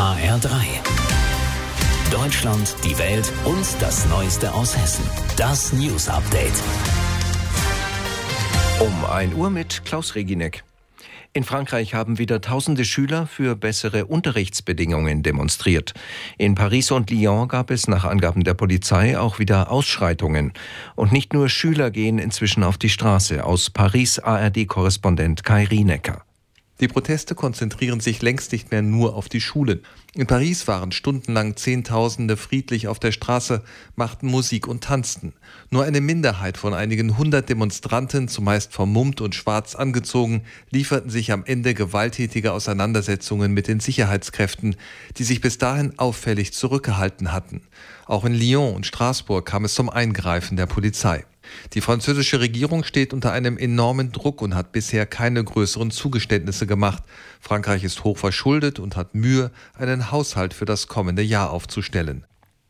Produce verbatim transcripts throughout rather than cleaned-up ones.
H R drei. Deutschland, die Welt und das Neueste aus Hessen. Das News Update. Um ein Uhr mit Klaus Reginek. In Frankreich haben wieder tausende Schüler für bessere Unterrichtsbedingungen demonstriert. In Paris und Lyon gab es nach Angaben der Polizei auch wieder Ausschreitungen. Und nicht nur Schüler gehen inzwischen auf die Straße. Aus Paris A R D-Korrespondent Kai Rienecker. Die Proteste konzentrieren sich längst nicht mehr nur auf die Schulen. In Paris waren stundenlang Zehntausende friedlich auf der Straße, machten Musik und tanzten. Nur eine Minderheit von einigen hundert Demonstranten, zumeist vermummt und schwarz angezogen, lieferten sich am Ende gewalttätige Auseinandersetzungen mit den Sicherheitskräften, die sich bis dahin auffällig zurückgehalten hatten. Auch in Lyon und Straßburg kam es zum Eingreifen der Polizei. Die französische Regierung steht unter einem enormen Druck und hat bisher keine größeren Zugeständnisse gemacht. Frankreich ist hoch verschuldet und hat Mühe, einen Haushalt für das kommende Jahr aufzustellen.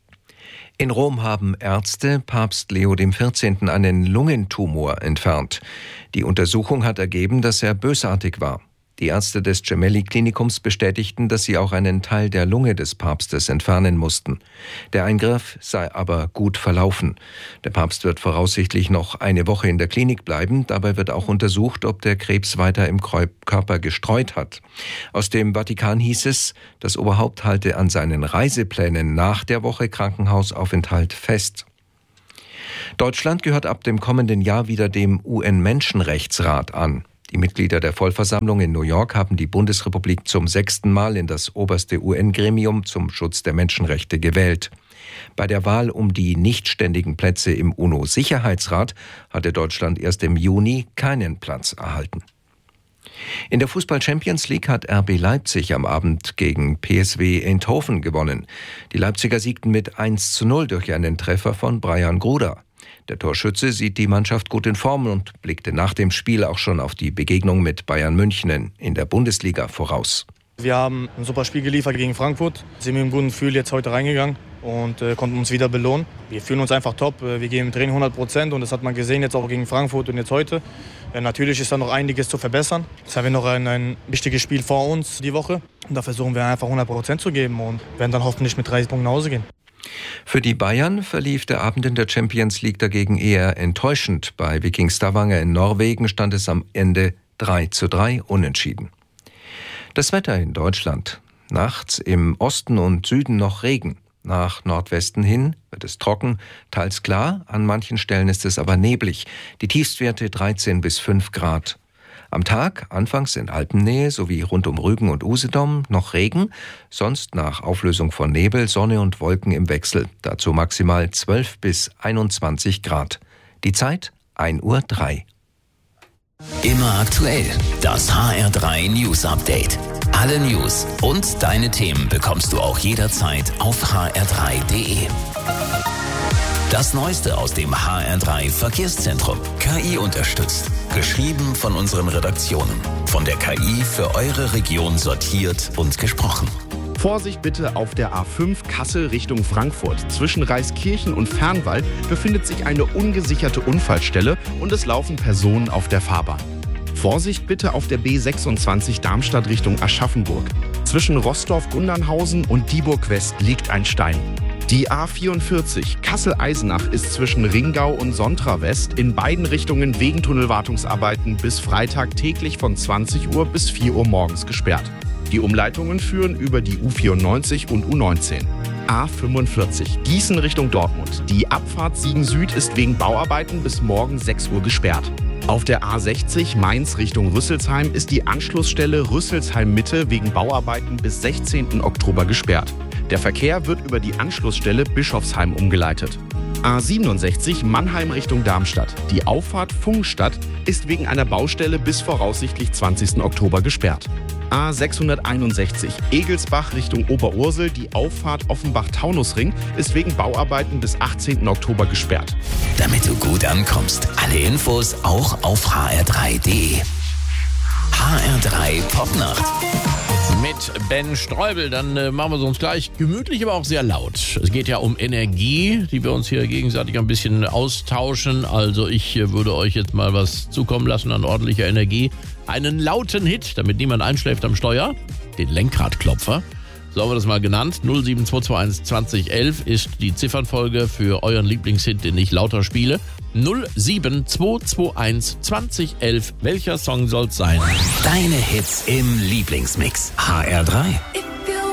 In Rom haben Ärzte Papst Leo der vierzehnte. Einen Lungentumor entfernt. Die Untersuchung hat ergeben, dass er bösartig war. Die Ärzte des Gemelli-Klinikums bestätigten, dass sie auch einen Teil der Lunge des Papstes entfernen mussten. Der Eingriff sei aber gut verlaufen. Der Papst wird voraussichtlich noch eine Woche in der Klinik bleiben. Dabei wird auch untersucht, ob der Krebs weiter im Körper gestreut hat. Aus dem Vatikan hieß es, das Oberhaupt halte an seinen Reiseplänen nach der Woche Krankenhausaufenthalt fest. Deutschland gehört ab dem kommenden Jahr wieder dem U N-Menschenrechtsrat an. Die Mitglieder der Vollversammlung in New York haben die Bundesrepublik zum sechsten Mal in das oberste U N-Gremium zum Schutz der Menschenrechte gewählt. Bei der Wahl um die nichtständigen Plätze im UNO-Sicherheitsrat hatte Deutschland erst im Juni keinen Platz erhalten. In der Fußball-Champions League hat R B Leipzig am Abend gegen P S V Eindhoven gewonnen. Die Leipziger siegten mit eins zu null durch einen Treffer von Brian Gruda. Der Torschütze sieht die Mannschaft gut in Form und blickte nach dem Spiel auch schon auf die Begegnung mit Bayern München in der Bundesliga voraus. Wir haben ein super Spiel geliefert gegen Frankfurt, sind mit einem guten Gefühl jetzt heute reingegangen und äh, konnten uns wieder belohnen. Wir fühlen uns einfach top, wir geben im Training hundert Prozent und das hat man gesehen jetzt auch gegen Frankfurt und jetzt heute. Äh, natürlich ist da noch einiges zu verbessern. Jetzt haben wir noch ein, ein wichtiges Spiel vor uns die Woche und da versuchen wir einfach hundert Prozent zu geben und werden dann hoffentlich mit dreißig Punkten nach Hause gehen. Für die Bayern verlief der Abend in der Champions League dagegen eher enttäuschend. Bei Viking Stavanger in Norwegen stand es am Ende drei zu drei unentschieden. Das Wetter in Deutschland. Nachts im Osten und Süden noch Regen. Nach Nordwesten hin wird es trocken, teils klar, an manchen Stellen ist es aber neblig. Die Tiefstwerte dreizehn bis fünf Grad. Am Tag, anfangs in Alpennähe sowie rund um Rügen und Usedom, noch Regen, sonst nach Auflösung von Nebel, Sonne und Wolken im Wechsel. Dazu maximal zwölf bis einundzwanzig Grad. Die Zeit ein Uhr drei. Immer aktuell, das H R drei News Update. Alle News und deine Themen bekommst du auch jederzeit auf h r drei punkt d e. Das Neueste aus dem H R drei Verkehrszentrum. K I unterstützt. Geschrieben von unseren Redaktionen. Von der K I für eure Region sortiert und gesprochen. Vorsicht bitte auf der A fünf Kassel Richtung Frankfurt. Zwischen Reiskirchen und Fernwald befindet sich eine ungesicherte Unfallstelle und es laufen Personen auf der Fahrbahn. Vorsicht bitte auf der B sechsundzwanzig Darmstadt Richtung Aschaffenburg. Zwischen Rossdorf-Gundernhausen und Dieburg West liegt ein Stein. Die A vierundvierzig Kassel-Eisenach ist zwischen Ringau und Sontra West in beiden Richtungen wegen Tunnelwartungsarbeiten bis Freitag täglich von zwanzig Uhr bis vier Uhr morgens gesperrt. Die Umleitungen führen über die U vierundneunzig und U neunzehn. A fünfundvierzig Gießen Richtung Dortmund. Die Abfahrt Siegen Süd ist wegen Bauarbeiten bis morgen sechs Uhr gesperrt. Auf der A sechzig Mainz Richtung Rüsselsheim ist die Anschlussstelle Rüsselsheim Mitte wegen Bauarbeiten bis sechzehnten Oktober gesperrt. Der Verkehr wird über die Anschlussstelle Bischofsheim umgeleitet. A siebenundsechzig Mannheim Richtung Darmstadt. Die Auffahrt Pfungstadt ist wegen einer Baustelle bis voraussichtlich zwanzigsten Oktober gesperrt. A sechshunderteinundsechzig Egelsbach Richtung Oberursel. Die Auffahrt Offenbach-Taunusring ist wegen Bauarbeiten bis achtzehnten Oktober gesperrt. Damit du gut ankommst, alle Infos auch auf h r drei punkt d e. H R drei Popnacht. Mit Ben Streubel, dann äh, machen wir es uns gleich gemütlich, aber auch sehr laut. Es geht ja um Energie, die wir uns hier gegenseitig ein bisschen austauschen. Also ich äh, würde euch jetzt mal was zukommen lassen an ordentlicher Energie. Einen lauten Hit, damit niemand einschläft am Steuer. Den Lenkradklopfer. So haben wir das mal genannt. null sieben zwei zwei eins zwanzig elf ist die Ziffernfolge für euren Lieblingshit, den ich lauter spiele. null sieben zwei zwei eins zwanzig elf. Welcher Song soll's sein? Deine Hits im Lieblingsmix. H R drei.